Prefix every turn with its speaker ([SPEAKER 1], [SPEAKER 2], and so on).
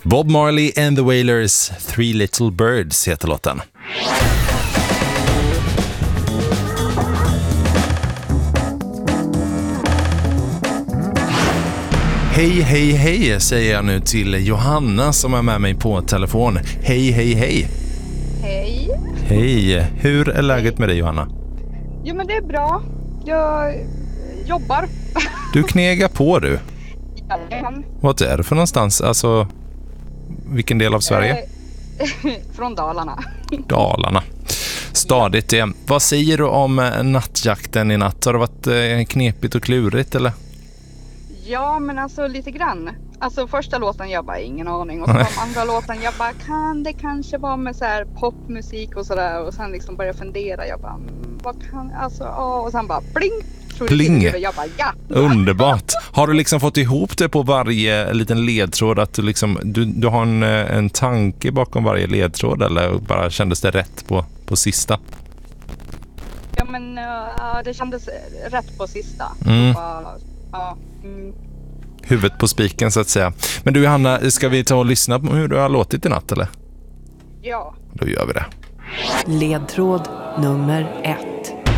[SPEAKER 1] Bob Marley and the Wailers, Three Little Birds heter låten. Hej, hej, hej säger jag nu till Johanna som är med mig på telefon. Hej, hej, hej.
[SPEAKER 2] Hej.
[SPEAKER 1] Hej. Hur är läget med dig, Johanna?
[SPEAKER 2] Jo, men det är bra. Jag jobbar.
[SPEAKER 1] Du knegar på, du.
[SPEAKER 2] Jajamän.
[SPEAKER 1] Vad är det för någonstans? Alltså, vilken del av Sverige?
[SPEAKER 2] Från Dalarna.
[SPEAKER 1] Dalarna. Stadigt det. Vad säger du om nattjakten i natt? Har det varit knepigt och klurigt, eller?
[SPEAKER 2] Ja, men alltså lite grann. Alltså första låten jag bara ingen aning. Och så kom andra låten jag bara kan det kanske vara med så här popmusik och sådär. Och sen liksom började fundera. Jag bara vad kan, alltså och sen bara pling.
[SPEAKER 1] Pling.
[SPEAKER 2] Jag bara ja.
[SPEAKER 1] Underbart. Har du liksom fått ihop det på varje liten ledtråd att du liksom du har en tanke bakom varje ledtråd eller bara kändes det rätt på sista?
[SPEAKER 2] Ja, men det kändes rätt på sista.
[SPEAKER 1] Huvudet på spiken så att säga. Men du Johanna, ska vi ta och lyssna på hur du har låtit i natt eller?
[SPEAKER 2] Ja.
[SPEAKER 1] Då gör vi det.
[SPEAKER 3] Ledtråd nummer 1.